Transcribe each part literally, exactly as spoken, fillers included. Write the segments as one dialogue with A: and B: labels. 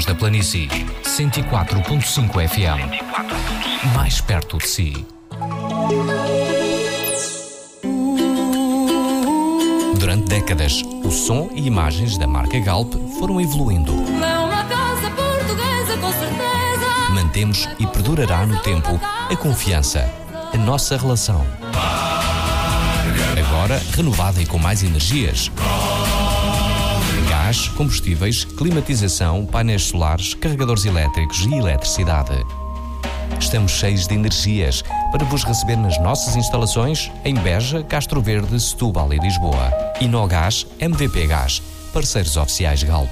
A: Voz da Planície, cento e quatro ponto cinco F M. Mais perto de si. Durante décadas, o som e imagens da marca Galp foram evoluindo.
B: Uma casa portuguesa, com certeza.
A: Mantemos e perdurará no tempo a confiança, a nossa relação. Agora renovada e com mais energias. Gás, combustíveis, climatização, painéis solares, carregadores elétricos e eletricidade. Estamos cheios de energias para vos receber nas nossas instalações em Beja, Castro Verde, Setúbal e Lisboa. Inogás, M V P Gás, parceiros oficiais Galp.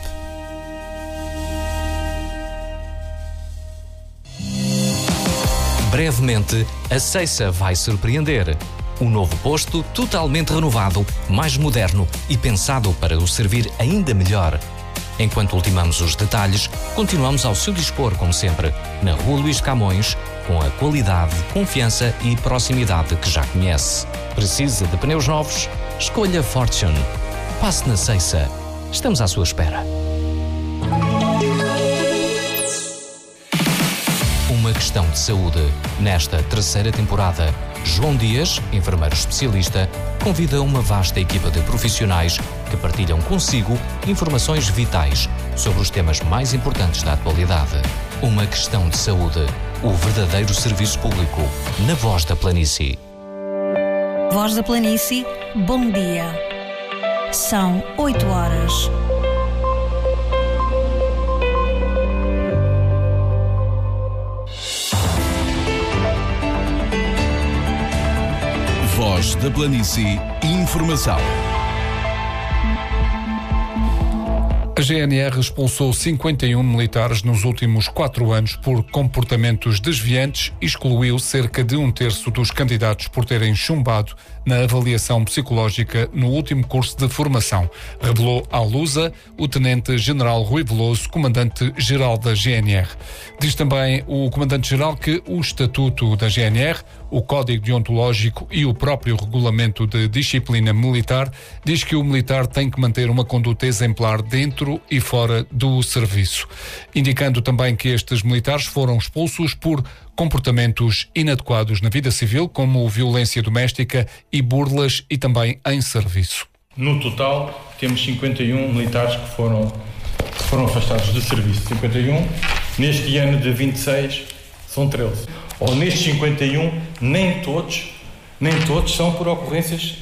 A: Brevemente, a Ceiça vai surpreender. Um novo posto totalmente renovado, mais moderno e pensado para o servir ainda melhor. Enquanto ultimamos os detalhes, continuamos ao seu dispor, como sempre, na Rua Luís Camões, com a qualidade, confiança e proximidade que já conhece. Precisa de pneus novos? Escolha Fortune. Passe na Ceiça. Estamos à sua espera. Uma questão de saúde. Nesta terceira temporada, João Dias, enfermeiro especialista, convida uma vasta equipa de profissionais que partilham consigo informações vitais sobre os temas mais importantes da atualidade. Uma questão de saúde. O verdadeiro serviço público. Na Voz da Planície.
C: Voz da Planície, bom dia. São oito horas.
D: Voz da Planície, informação.
E: A G N R expulsou cinquenta e um militares nos últimos quatro anos por comportamentos desviantes e excluiu cerca de um terço dos candidatos por terem chumbado na avaliação psicológica no último curso de formação, revelou à Lusa o Tenente-General Rui Veloso, Comandante-Geral da G N R. Diz também o Comandante-Geral que o Estatuto da G N R, o Código Deontológico e o próprio Regulamento de Disciplina Militar diz que o militar tem que manter uma conduta exemplar dentro e fora do serviço, indicando também que estes militares foram expulsos por comportamentos inadequados na vida civil, como violência doméstica e burlas, e também em serviço.
F: No total, temos cinquenta e um militares que foram, que foram afastados de serviço. cinquenta e um, neste ano de vinte e seis, são treze. Ou nestes cinquenta e um, nem todos, nem todos são por ocorrências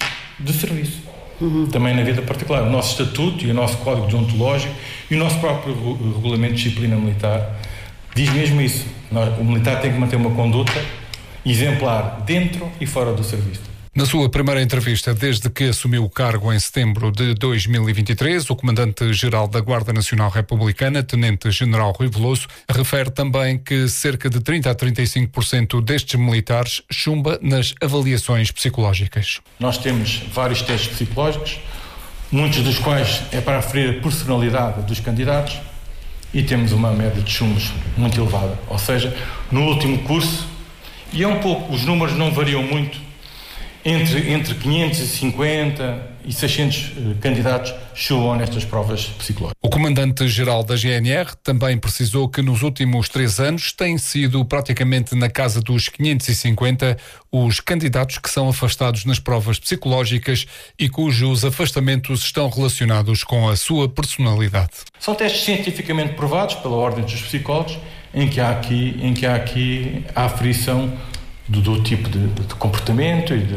F: de serviço. Uhum. Também na vida particular. O nosso estatuto e o nosso código deontológico e o nosso próprio regulamento de disciplina militar diz mesmo isso. O militar tem que manter uma conduta exemplar dentro e fora do serviço.
E: Na sua primeira entrevista, desde que assumiu o cargo em setembro de dois mil e vinte e três, o Comandante-Geral da Guarda Nacional Republicana, Tenente-General Rui Veloso, refere também que cerca de trinta a trinta e cinco por cento destes militares chumba nas avaliações psicológicas.
F: Nós temos vários testes psicológicos, muitos dos quais é para aferir a personalidade dos candidatos, e temos uma média de chumbos muito elevada. Ou seja, no último curso, e é um pouco, os números não variam muito, Entre, entre quinhentos e cinquenta e seiscentos uh, candidatos chumbam nestas provas psicológicas.
E: O Comandante-Geral da G N R também precisou que nos últimos três anos têm sido praticamente na casa dos quinhentos e cinquenta os candidatos que são afastados nas provas psicológicas e cujos afastamentos estão relacionados com a sua personalidade.
F: São testes cientificamente provados pela Ordem dos Psicólogos, em que há aqui, em que há aqui a aferição Do, do tipo de, de comportamento e de,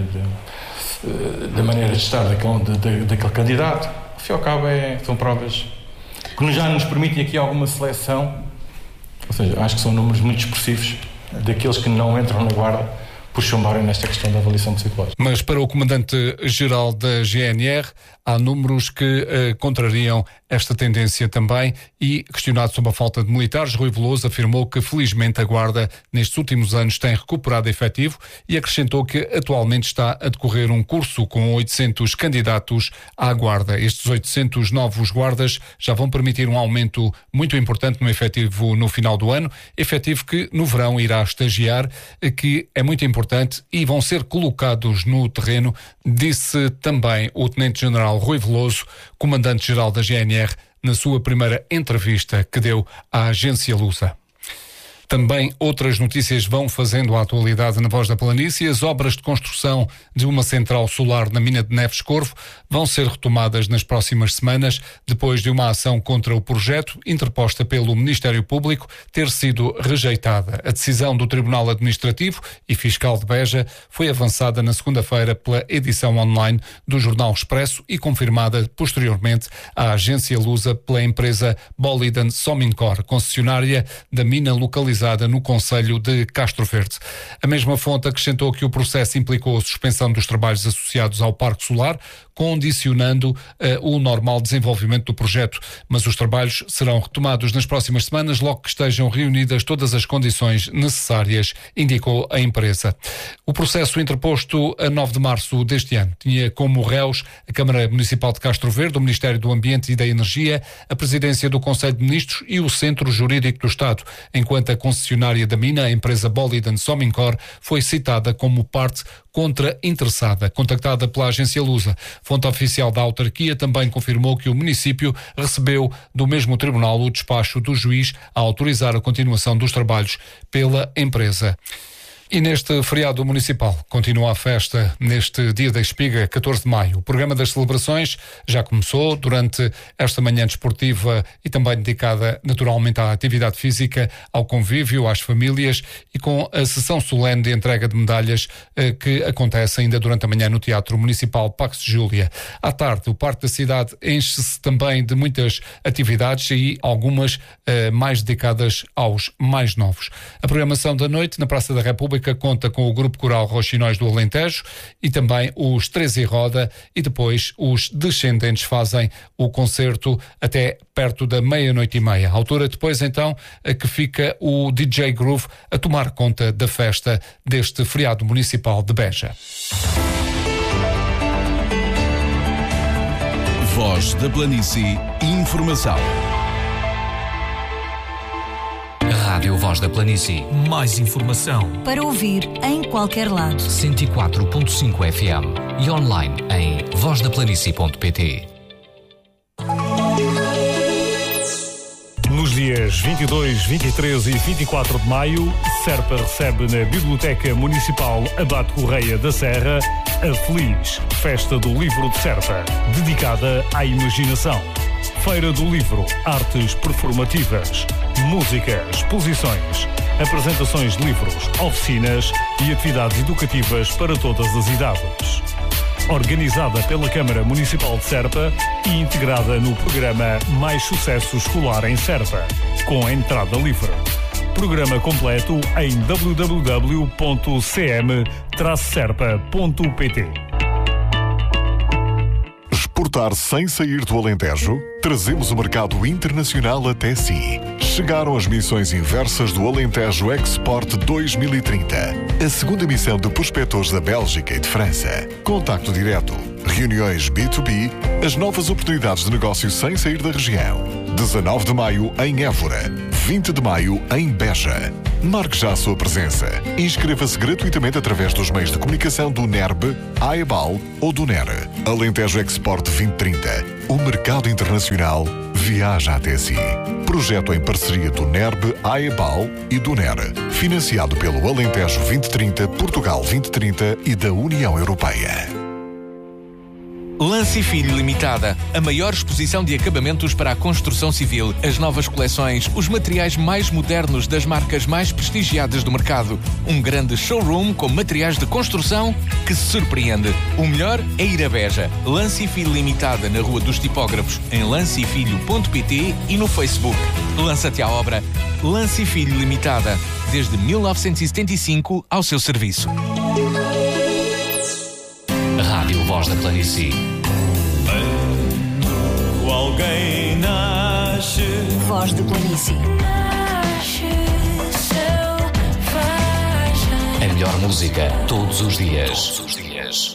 F: de, da maneira de estar daquele, de, de, daquele candidato. Ao fim e ao cabo, é, são provas que já nos permitem aqui alguma seleção, ou seja, acho que são números muito expressivos daqueles que não entram na guarda por chumbarem nesta questão da avaliação psicológica.
E: Mas para o Comandante-Geral da G N R, há números que uh, contrariam esta tendência também, e, questionado sobre a falta de militares, Rui Veloso afirmou que felizmente a Guarda nestes últimos anos tem recuperado efetivo e acrescentou que atualmente está a decorrer um curso com oitocentos candidatos à Guarda. Estes oitocentos novos guardas já vão permitir um aumento muito importante no efetivo no final do ano, efetivo que no verão irá estagiar, que é muito importante importante e vão ser colocados no terreno, disse também o Tenente-General Rui Veloso, Comandante-Geral da G N R, na sua primeira entrevista que deu à agência Lusa. Também outras notícias vão fazendo a atualidade na Voz da Planície. As obras de construção de uma central solar na mina de Neves Corvo vão ser retomadas nas próximas semanas, depois de uma ação contra o projeto, interposta pelo Ministério Público, ter sido rejeitada. A decisão do Tribunal Administrativo e Fiscal de Beja foi avançada na segunda-feira pela edição online do Jornal Expresso e confirmada posteriormente à agência Lusa pela empresa Boliden Somincor, concessionária da mina localizada no concelho de Castro Verde. A mesma fonte acrescentou que o processo implicou a suspensão dos trabalhos associados ao Parque Solar, condicionando uh, o normal desenvolvimento do projeto, mas os trabalhos serão retomados nas próximas semanas, logo que estejam reunidas todas as condições necessárias, indicou a empresa. O processo interposto a nove de março deste ano tinha como réus a Câmara Municipal de Castro Verde, o Ministério do Ambiente e da Energia, a Presidência do Conselho de Ministros e o Centro Jurídico do Estado, enquanto a concessionária da mina, a empresa Boliden Somincor, foi citada como parte contra-interessada. Contactada pela agência Lusa, fonte oficial da autarquia também confirmou que o município recebeu do mesmo tribunal o despacho do juiz a autorizar a continuação dos trabalhos pela empresa. E neste feriado municipal continua a festa neste Dia da Espiga, catorze de maio. O programa das celebrações já começou durante esta manhã desportiva e também dedicada naturalmente à atividade física, ao convívio, às famílias e com a sessão solene de entrega de medalhas eh, que acontece ainda durante a manhã no Teatro Municipal Pax Júlia. À tarde, o Parque da Cidade enche-se também de muitas atividades e algumas eh, mais dedicadas aos mais novos. A programação da noite na Praça da República conta com o Grupo Coral Roxinóis do Alentejo e também os Três e Roda, e depois os Descendentes fazem o concerto até perto da meia-noite e meia. A altura depois então a que fica o D J Groove a tomar conta da festa deste feriado municipal de Beja.
D: Voz da Planície, informação.
A: Rádio Voz da Planície.
G: Mais informação.
C: Para ouvir em qualquer lado.
A: cento e quatro ponto cinco F M e online em voz da planície ponto pt.
H: Nos dias vinte e dois, vinte e três e vinte e quatro de maio, Serpa recebe na Biblioteca Municipal Abate Correia da Serra a Feliz Festa do Livro de Serpa, dedicada à imaginação. Feira do Livro, artes performativas, música, exposições, apresentações de livros, oficinas e atividades educativas para todas as idades. Organizada pela Câmara Municipal de Serpa e integrada no programa Mais Sucesso Escolar em Serpa, com entrada livre. Programa completo em w w w ponto c m traço serpa ponto p t.
I: Exportar sem sair do Alentejo? Trazemos o mercado internacional até si. Chegaram as missões inversas do Alentejo Export dois mil e trinta. A segunda missão de prospectores da Bélgica e de França. Contacto direto, reuniões B dois B, as novas oportunidades de negócio sem sair da região. dezanove de maio em Évora, vinte de maio em Beja. Marque já a sua presença. Inscreva-se gratuitamente através dos meios de comunicação do N E R B, A E B A L ou do N E R. Alentejo Export vinte trinta. O mercado internacional viaja até si. Projeto em parceria do N E R B, A E B A L e do N E R. Financiado pelo Alentejo vinte trinta, Portugal vinte trinta e da União Europeia.
J: Lance e Filho Limitada, a maior exposição de acabamentos para a construção civil, as novas coleções, os materiais mais modernos das marcas mais prestigiadas do mercado. Um grande showroom com materiais de construção que se surpreende. O melhor é ir a Beja. Lance e Filho Limitada, na Rua dos Tipógrafos, em lance e filho ponto p t e no Facebook. Lança-te à obra. Lance e Filho Limitada, desde mil novecentos e setenta e cinco ao seu serviço.
A: Rádio Voz da Planície.
G: Quando alguém nasce,
C: Voz da Planície.
A: A melhor música todos os dias. Todos os dias.